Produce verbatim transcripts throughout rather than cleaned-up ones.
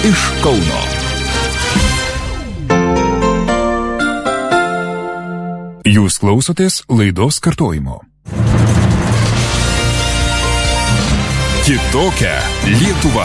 iš Kauno. Jūs klausotės laidos kartojimo. Kitokia Lietuva.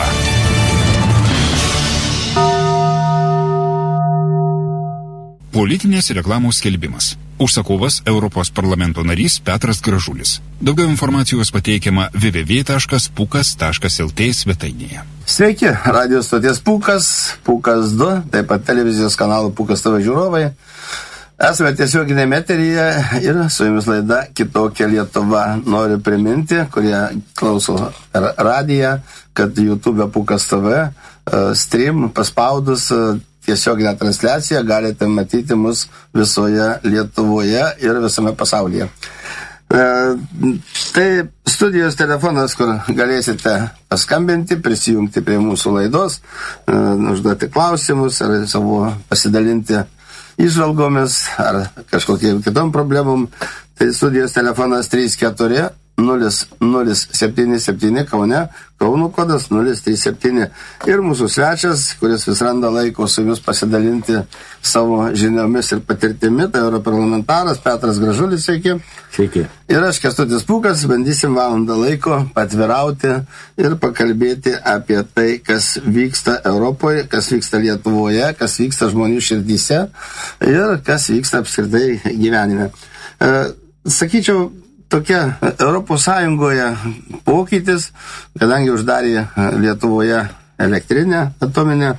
Politinės reklamos skelbimas. Užsakovas Europos parlamento narys Petras Gražulis. Daugiau informacijos pateikiama w w w taškas pukas taškas l t svetainėje. Sveiki, radijos stoties Pukas, Pukas du, taip pat televizijos kanalų Pukas T V žiūrovai. Esame tiesioginėme eteryje ir su jumis laida Kitokia Lietuva. Noriu priminti, kurie klauso radiją, kad YouTube Pukas T V stream paspaudus tiesioginę transliaciją galite matyti mus visoje Lietuvoje ir visame pasaulyje. E, tai studijos telefonas, kur galėsite paskambinti, prisijungti prie mūsų laidos, e, užduoti klausimus ar savo pasidalinti įžvalgomis ar kažkokiem kitom problemom. Tai studijos telefonas trys keturi nulis nulis septyni septyni Kaune, Kauno kodas nulis trys septyni. Ir mūsų svečias, kuris vis randa laiko su jumis pasidalinti savo žiniomis ir patirtimi, tai europarlamentaras Petras Gražulis, sveiki. Sveiki. Ir aš, Kęstutis Pūkas, bandysim valandą laiko patvirauti ir pakalbėti apie tai, kas vyksta Europoje, kas vyksta Lietuvoje, kas vyksta žmonių širdyse ir kas vyksta apskritai gyvenime. E, sakyčiau, tokia Europos Sąjungoje pokytis, kadangi uždarė Lietuvoje elektrinę atominę,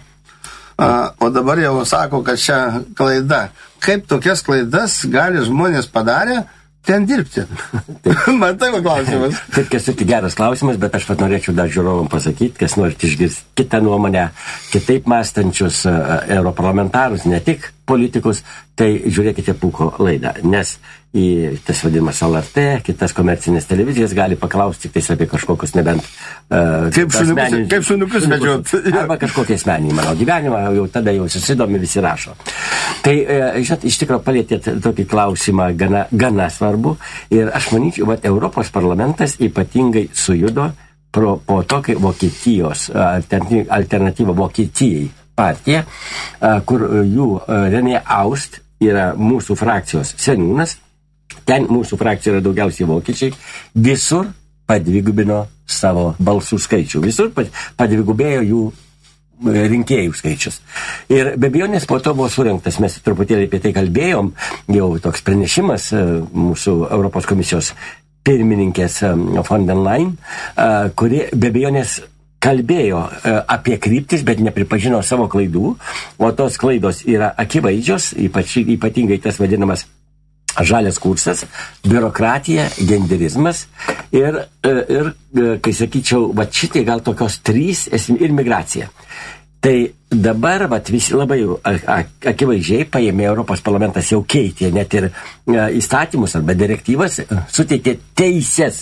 o dabar jau sako, kad čia klaida. Kaip tokias klaidas gali žmonės padarę ten dirbti? Man tai klausimas. Taip, kas tik geras klausimas, bet aš pat norėčiau dar žiūrovam pasakyti, kas norit išgirsti kitą nuomonę, kitaip mąstančius europarlamentarus, ne tik politikus, tai žiūrėkite Puko laidą, nes į tas vadinamas L R T, kitas komercinės televizijas gali paklausti tik tais apie kažkokius nebent uh, kaip šuniukus, kaip šuniukus medžiot. Arba kažkokie asmeniniai mano gyvenimą, jau tada jau susidomi visi rašo. Tai, uh, žinot, iš tikrųjų palėtėt tokį klausimą gana, gana svarbu ir aš manyčiau, kad Europos parlamentas ypatingai sujudo pro, po to, kai Vokietijos alternatyva Vokietijai partija, kur jų René Aust yra mūsų frakcijos seniūnas, ten mūsų frakcija yra daugiausiai vokiečiai, visur padvigubino savo balsų skaičių, visur padvigubėjo jų rinkėjų skaičius. Ir be abejonės po to buvo surinktas, mes truputėlį apie tai kalbėjom, jau toks pranešimas mūsų Europos komisijos pirmininkės von der Leyen, kuri be abejonės kalbėjo apie kryptis, bet nepripažino savo klaidų, o tos klaidos yra akivaizdžios, ypač, ypatingai tas vadinamas žalias kursas, biurokratija, genderizmas ir, ir kai sakyčiau, va šitai gal tokios trys ir migracija. Tai dabar vat, visi labai akivaizdžiai paėmė Europos parlamentas jau keitė net ir įstatymus arba direktyvas, suteikė teisės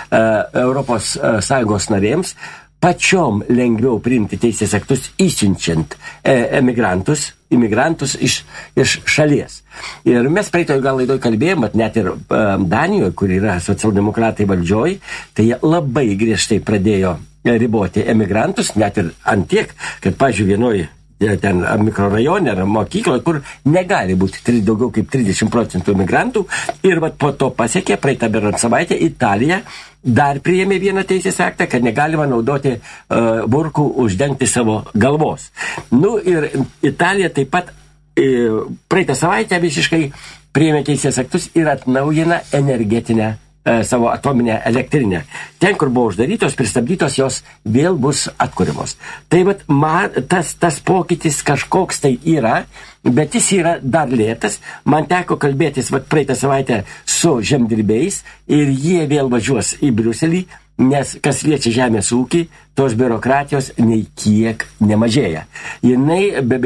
Europos Sąjungos narėms pačiom lengviau priimti teisės aktus įsiunčiant e, emigrantus, imigrantus iš, iš šalies. Ir mes praeitoje gal laidoj kalbėjom, bet net ir e, Danijoje, kur yra socialdemokratai valdžioj, tai jie labai griežtai pradėjo riboti emigrantus, net ir antiek, kad, pavyzdžiui, vienoj ten mikrorajone ar mokykloje, kur negali būti daugiau kaip trisdešimt procentų emigrantų. Ir vat po to pasiekė praeitą berant savaitę Italija dar priėmė vieną teisės aktą, kad negalima naudoti uh, burkų uždengti savo galvos. Nu ir Italija taip pat uh, praeitą savaitę visiškai priėmė teisės aktus ir atnaujina energetinę savo atominę elektrinę. Ten, kur buvo uždarytos, pristabdytos, jos vėl bus atkuriamos. Tai vat, man, tas, tas pokytis kažkoks tai yra, bet jis yra dar lėtas. Man teko kalbėtis vat, praeitą savaitę su žemdirbiais ir jie vėl važiuos į Briuselį, nes kas liečia žemės ūkį, tos biurokratijos nei kiek nemažėja. Jinai be